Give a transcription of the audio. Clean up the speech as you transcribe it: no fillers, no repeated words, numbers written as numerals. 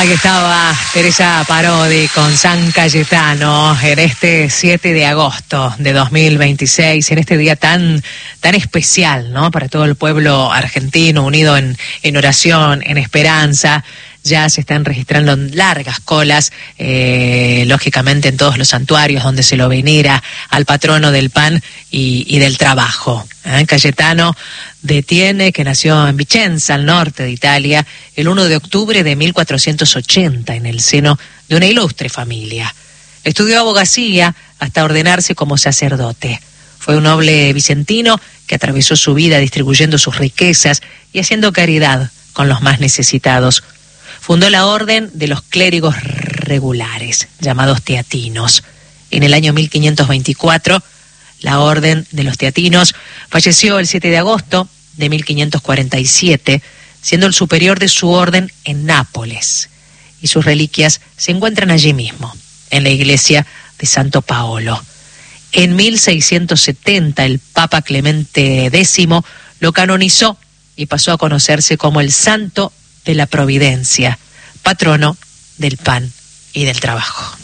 Aquí estaba Teresa Parodi con San Cayetano en este 7 de agosto de 2026, en este día tan especial, ¿no? Para todo el pueblo argentino unido en oración, en esperanza. Ya se están registrando largas colas, lógicamente en todos los santuarios donde se lo venera al patrono del pan y del trabajo. Cayetano de Thiene, que nació en Vicenza, al norte de Italia, el 1 de octubre de 1480, en el seno de una ilustre familia. Estudió abogacía hasta ordenarse como sacerdote. Fue un noble vicentino que atravesó su vida distribuyendo sus riquezas y haciendo caridad con los más necesitados. Fundó la Orden de los Clérigos Regulares, llamados teatinos. En el año 1524, la Orden de los Teatinos falleció el 7 de agosto de 1547, siendo el superior de su orden en Nápoles. Y sus reliquias se encuentran allí mismo, en la iglesia de Santo Paolo. En 1670, el Papa Clemente X lo canonizó y pasó a conocerse como el Santo de la Providencia, patrono del pan y del trabajo.